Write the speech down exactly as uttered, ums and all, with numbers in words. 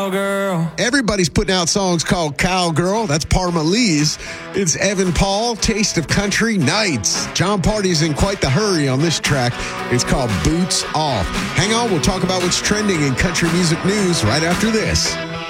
Cowgirl. Everybody's putting out songs called Cowgirl. That's Parma Lee's. It's Evan Paul, Taste of Country Nights. John Party's in quite the hurry on this track. It's called Boots Off. Hang on, we'll talk about what's trending in country music news right after this.